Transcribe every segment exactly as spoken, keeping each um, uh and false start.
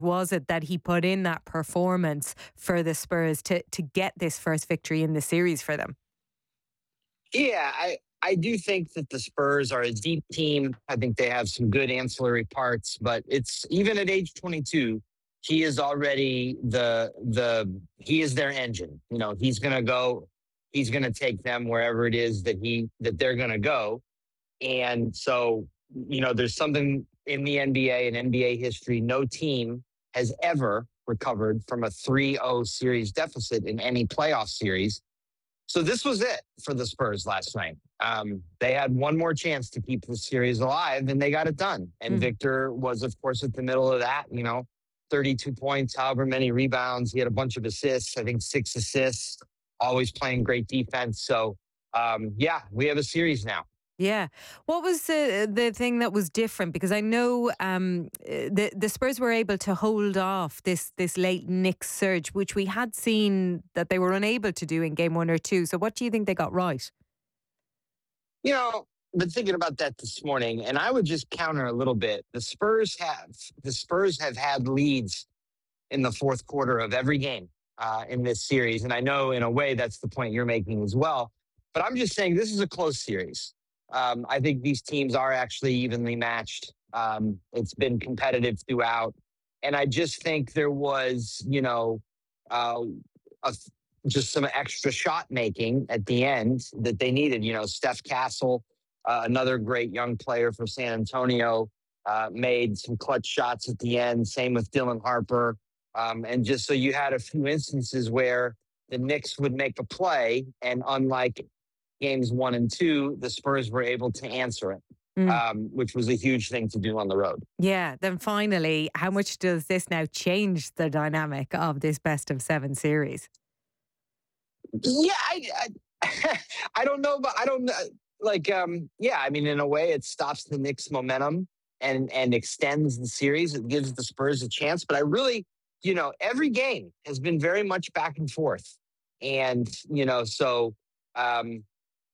was it that he put in that performance for the Spurs to to get this first victory in the series for them? Yeah, I, I do think that the Spurs are a deep team. I think they have some good ancillary parts, but it's even at age twenty-two, he is already the the he is their engine. You know, he's gonna go, he's gonna take them wherever it is that he that they're gonna go. And so, you know, there's something in the N B A and N B A history. No team has ever recovered from a three oh series deficit in any playoff series. So this was it for the Spurs last night. Um, they had one more chance to keep the series alive, and they got it done. And mm. Victor was, of course, at the middle of that, you know, thirty-two points, however many rebounds. He had a bunch of assists, I think six assists, always playing great defense. So, um, yeah, we have a series now. Yeah. What was the the thing that was different? Because I know um, the the Spurs were able to hold off this this late Knicks surge, which we had seen that they were unable to do in game one or two. So what do you think they got right? You know, I've been thinking about that this morning, and I would just counter a little bit. The Spurs have the Spurs have had leads in the fourth quarter of every game uh, in this series, and I know in a way that's the point you're making as well. But I'm just saying this is a close series. Um, I think these teams are actually evenly matched. Um, it's been competitive throughout. And I just think there was, you know, uh, a, just some extra shot making at the end that they needed. You know, Steph Castle, uh, another great young player for San Antonio, uh, made some clutch shots at the end. Same with Dylan Harper. Um, and just so you had a few instances where the Knicks would make a play, and unlike games one and two, the Spurs were able to answer it, mm. um, which was a huge thing to do on the road. Yeah. Then finally, how much does this now change the dynamic of this best of seven series? Yeah, I, I, I don't know, but I don't like, um, yeah, I mean, in a way it stops the Knicks momentum and, and extends the series. It gives the Spurs a chance, but I really, you know, every game has been very much back and forth. And, you know, so, um,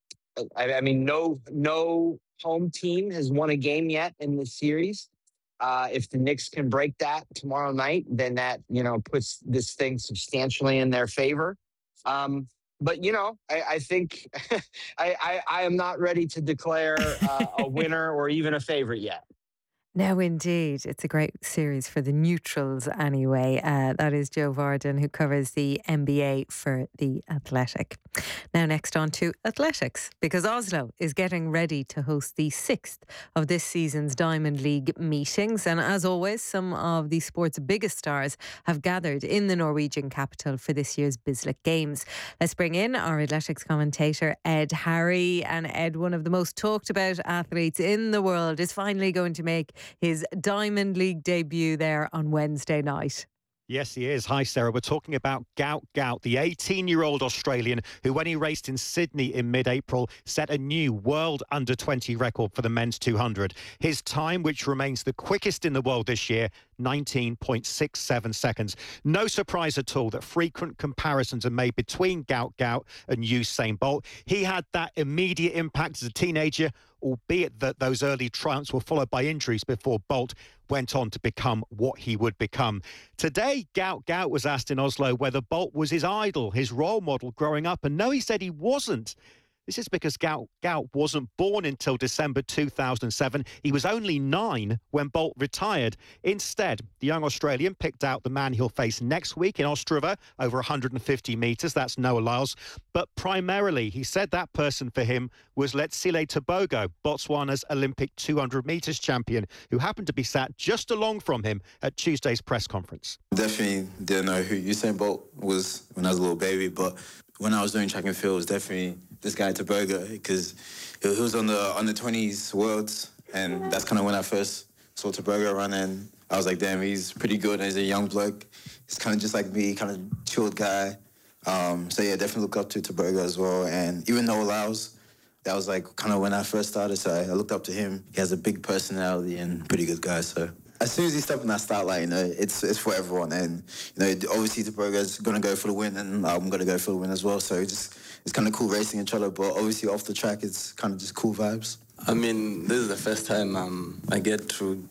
I, I mean, no, no home team has won a game yet in this series. Uh, if the Knicks can break that tomorrow night, then that, you know, puts this thing substantially in their favor. Um, but, you know, I, I think I, I, I am not ready to declare uh, a winner or even a favorite yet. No, indeed. It's a great series for the neutrals anyway. Uh, that is Joe Varden, who covers the N B A for The Athletic. Now next on to athletics, because Oslo is getting ready to host the sixth of this season's Diamond League meetings. And as always, some of the sport's biggest stars have gathered in the Norwegian capital for this year's Bislett Games. Let's bring in our athletics commentator, Ed Harry. And Ed, one of the most talked about athletes in the world, is finally going to make his Diamond League debut there on Wednesday night. Yes, he is. Hi, Sarah. We're talking about Gout Gout, the eighteen-year-old Australian who, when he raced in Sydney in mid-April, set a new world under twenty record for the men's two hundred. His time, which remains the quickest in the world this year, nineteen point six seven seconds. No surprise at all that frequent comparisons are made between Gout Gout and Usain Bolt. He had that immediate impact as a teenager, albeit that those early triumphs were followed by injuries before Bolt went on to become what he would become. Today, Gout Gout was asked in Oslo whether Bolt was his idol, his role model growing up, and no, he said he wasn't. This is because Gout Gout wasn't born until December two thousand seven. He was only nine when Bolt retired. Instead, the young Australian picked out the man he'll face next week in Ostrava, over one hundred fifty metres. That's Noah Lyles. But primarily, he said that person for him was Letsile Tebogo, Botswana's Olympic two hundred metres champion, who happened to be sat just along from him at Tuesday's press conference. Definitely didn't know who Usain Bolt was when I was a little baby, but when I was doing track and field, it was definitely this guy Tebogo, because he was on the under twenties Worlds, and that's kind of when I first saw Tebogo run, and I was like, damn, he's pretty good, and he's a young bloke. He's kind of just like me, kind of chilled guy. Um, so yeah, definitely look up to Tebogo as well, and even Noah Lyles, that was like kind of when I first started, so I looked up to him. He has a big personality and pretty good guy, so as soon as he stepped in that start line, you know, it's it's for everyone. And, you know, obviously Tebogo's going to go for the win, and I'm going to go for the win as well. So it's just, it's kind of cool racing each other, but obviously off the track, it's kind of just cool vibes. I mean, this is the first time um, I get to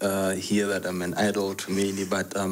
uh, hear that I'm an idol to mainly, but um,